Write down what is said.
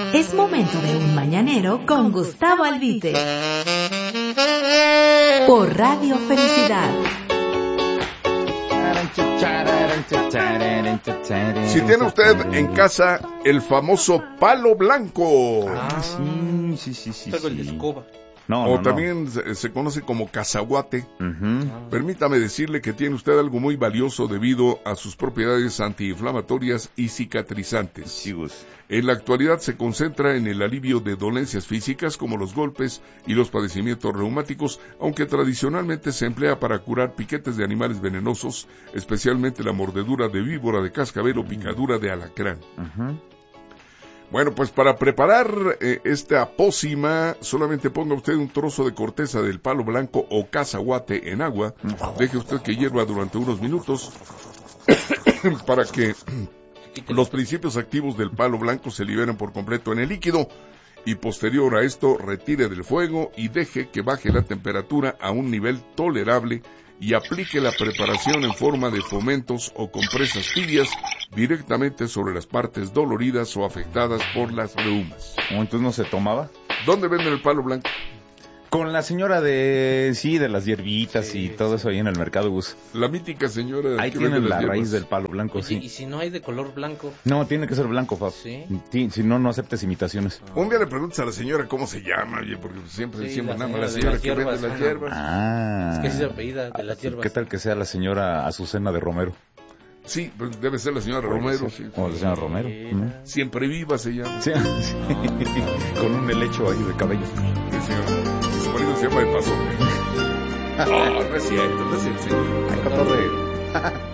Es momento de un mañanero con Gustavo Albite. Por Radio Felicidad. Si tiene usted en casa el famoso palo blanco, Sí. Traigo el de escoba. También se conoce como cacahuate, permítame decirle que tiene usted algo muy valioso debido a sus propiedades antiinflamatorias y cicatrizantes. En la actualidad se concentra en el alivio de dolencias físicas como los golpes y los padecimientos reumáticos, aunque tradicionalmente se emplea para curar piquetes de animales venenosos, especialmente la mordedura de víbora, de cascabel o picadura de alacrán. Bueno, pues para preparar esta pócima, solamente ponga usted un trozo de corteza del palo blanco o cacahuate en agua. Deje usted que hierva durante unos minutos para que los principios activos del palo blanco se liberen por completo en el líquido. Y posterior a esto, retire del fuego y deje que baje la temperatura a un nivel tolerable y aplique la preparación en forma de fomentos o compresas tibias directamente sobre las partes doloridas o afectadas por las reumas. ¿Entonces no se tomaba? ¿Dónde venden el palo blanco? Con la señora de las hierbitas y todo eso ahí en el mercado Gus. La mítica señora. Ahí tienen la raíz del palo blanco, sí. ¿Y si no hay de color blanco? No, tiene que ser blanco, Fab. Sí. Si no, no aceptes imitaciones. Un día le preguntas a la señora cómo se llama, oye, porque siempre decimos nada más la señora que vende las hierbas. Es que sí se apellida de las hierbas. ¿Qué tal que sea la señora Azucena de Romero? Sí, pues debe ser la señora Romero. Sí. O la señora Romero. Siempre viva se llama. Sí. Con un helecho ahí de cabello. Sí, señor. Su marido se llama de paso. No es cierto, no es cierto. Ay, cotorre.